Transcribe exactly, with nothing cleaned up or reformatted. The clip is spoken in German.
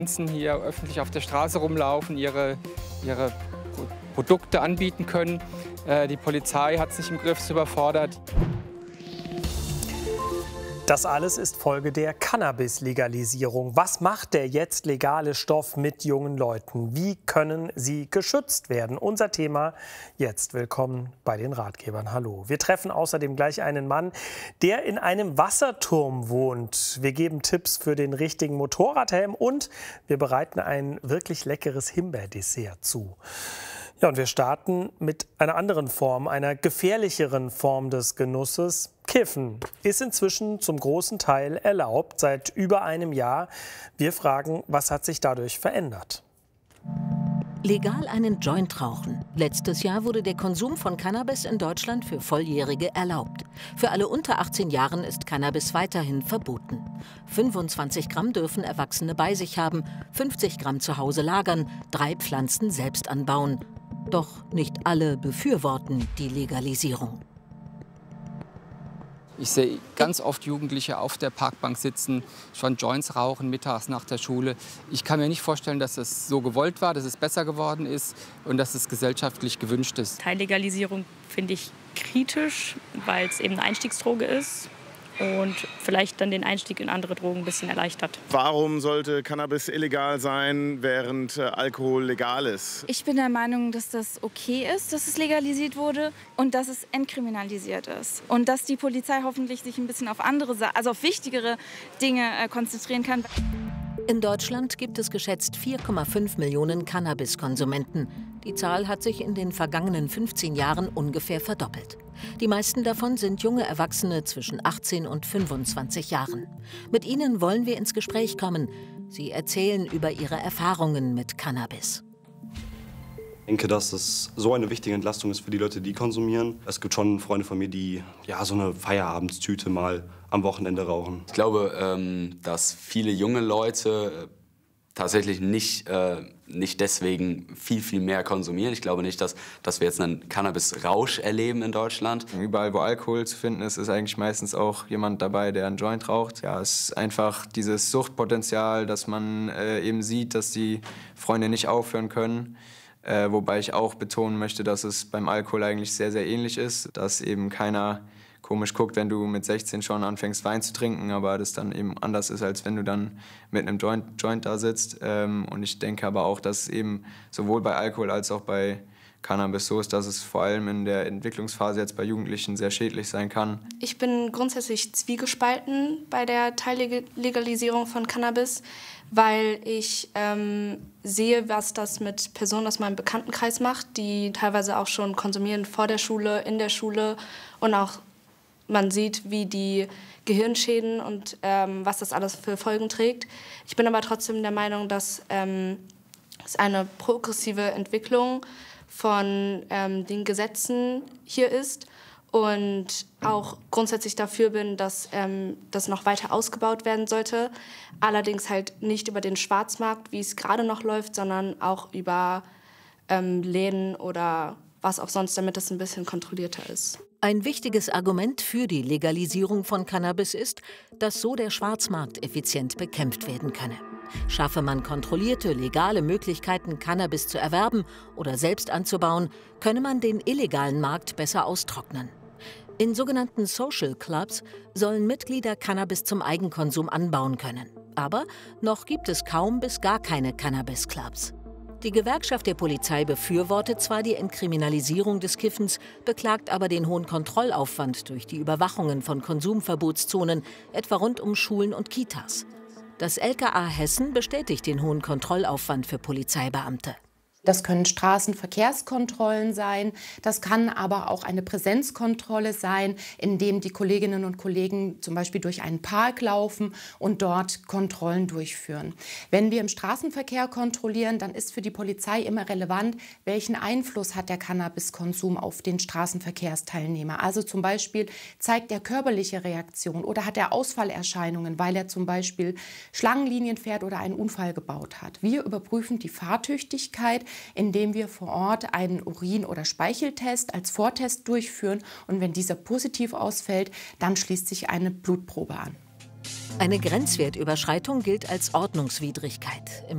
Hier öffentlich auf der Straße rumlaufen, ihre, ihre Produkte anbieten können. Die Polizei hat es nicht im Griff, ist überfordert. Das alles ist Folge der Cannabis-Legalisierung. Was macht der jetzt legale Stoff mit jungen Leuten? Wie können sie geschützt werden? Unser Thema jetzt. Willkommen bei den Ratgebern. Hallo. Wir treffen außerdem gleich einen Mann, der in einem Wasserturm wohnt. Wir geben Tipps für den richtigen Motorradhelm und wir bereiten ein wirklich leckeres Himbeerdessert zu. Ja, und wir starten mit einer anderen Form, einer gefährlicheren Form des Genusses. Kiffen ist inzwischen zum großen Teil erlaubt, seit über einem Jahr. Wir fragen, was hat sich dadurch verändert? Legal einen Joint rauchen. Letztes Jahr wurde der Konsum von Cannabis in Deutschland für Volljährige erlaubt. Für alle unter achtzehn Jahren ist Cannabis weiterhin verboten. fünfundzwanzig Gramm dürfen Erwachsene bei sich haben, fünfzig Gramm zu Hause lagern, drei Pflanzen selbst anbauen. Doch nicht alle befürworten die Legalisierung. Ich sehe ganz oft Jugendliche auf der Parkbank sitzen, schon Joints rauchen, mittags nach der Schule. Ich kann mir nicht vorstellen, dass es so gewollt war, dass es besser geworden ist und dass es gesellschaftlich gewünscht ist. Teillegalisierung finde ich kritisch, weil es eben eine Einstiegsdroge ist und vielleicht dann den Einstieg in andere Drogen ein bisschen erleichtert. Warum sollte Cannabis illegal sein, während äh, Alkohol legal ist? Ich bin der Meinung, dass das okay ist, dass es legalisiert wurde und dass es entkriminalisiert ist. Und dass die Polizei hoffentlich sich ein bisschen auf andere, also auf wichtigere Dinge äh, konzentrieren kann. In Deutschland gibt es geschätzt vier Komma fünf Millionen Cannabiskonsumenten. Die Zahl hat sich in den vergangenen fünfzehn Jahren ungefähr verdoppelt. Die meisten davon sind junge Erwachsene zwischen achtzehn und fünfundzwanzig Jahren. Mit ihnen wollen wir ins Gespräch kommen. Sie erzählen über ihre Erfahrungen mit Cannabis. Ich denke, dass es so eine wichtige Entlastung ist für die Leute, die konsumieren. Es gibt schon Freunde von mir, die ja, so eine Feierabendstüte mal am Wochenende rauchen. Ich glaube, ähm, dass viele junge Leute tatsächlich nicht, äh, nicht deswegen viel, viel mehr konsumieren. Ich glaube nicht, dass, dass wir jetzt einen Cannabis-Rausch erleben in Deutschland. Überall, wo Alkohol zu finden ist, ist eigentlich meistens auch jemand dabei, der einen Joint raucht. Ja, es ist einfach dieses Suchtpotenzial, dass man äh, eben sieht, dass die Freunde nicht aufhören können. Äh, wobei ich auch betonen möchte, dass es beim Alkohol eigentlich sehr, sehr ähnlich ist. Dass eben keiner komisch guckt, wenn du mit sechzehn schon anfängst, Wein zu trinken, aber das dann eben anders ist, als wenn du dann mit einem Joint, Joint da sitzt. Ähm, und ich denke aber auch, dass es eben sowohl bei Alkohol als auch bei Cannabis so ist, dass es vor allem in der Entwicklungsphase jetzt bei Jugendlichen sehr schädlich sein kann. Ich bin grundsätzlich zwiegespalten bei der Teillegalisierung von Cannabis, weil ich ähm, sehe, was das mit Personen aus meinem Bekanntenkreis macht, die teilweise auch schon konsumieren vor der Schule, in der Schule und auch man sieht, wie die Gehirnschäden und ähm, was das alles für Folgen trägt. Ich bin aber trotzdem der Meinung, dass ähm, es eine progressive Entwicklung von ähm, den Gesetzen hier ist und auch grundsätzlich dafür bin, dass ähm, das noch weiter ausgebaut werden sollte. Allerdings halt nicht über den Schwarzmarkt, wie es gerade noch läuft, sondern auch über ähm, Läden oder was auch sonst, damit es ein bisschen kontrollierter ist. Ein wichtiges Argument für die Legalisierung von Cannabis ist, dass so der Schwarzmarkt effizient bekämpft werden könne. Schaffe man kontrollierte, legale Möglichkeiten, Cannabis zu erwerben oder selbst anzubauen, könne man den illegalen Markt besser austrocknen. In sogenannten Social Clubs sollen Mitglieder Cannabis zum Eigenkonsum anbauen können. Aber noch gibt es kaum bis gar keine Cannabis-Clubs. Die Gewerkschaft der Polizei befürwortet zwar die Entkriminalisierung des Kiffens, beklagt aber den hohen Kontrollaufwand durch die Überwachungen von Konsumverbotszonen, etwa rund um Schulen und Kitas. Das L K A Hessen bestätigt den hohen Kontrollaufwand für Polizeibeamte. Das können Straßenverkehrskontrollen sein, das kann aber auch eine Präsenzkontrolle sein, indem die Kolleginnen und Kollegen zum Beispiel durch einen Park laufen und dort Kontrollen durchführen. Wenn wir im Straßenverkehr kontrollieren, dann ist für die Polizei immer relevant, welchen Einfluss hat der Cannabiskonsum auf den Straßenverkehrsteilnehmer. Also zum Beispiel zeigt er körperliche Reaktion oder hat er Ausfallerscheinungen, weil er zum Beispiel Schlangenlinien fährt oder einen Unfall gebaut hat. Wir überprüfen die Fahrtüchtigkeit, indem wir vor Ort einen Urin- oder Speicheltest als Vortest durchführen. Und wenn dieser positiv ausfällt, dann schließt sich eine Blutprobe an. Eine Grenzwertüberschreitung gilt als Ordnungswidrigkeit. Im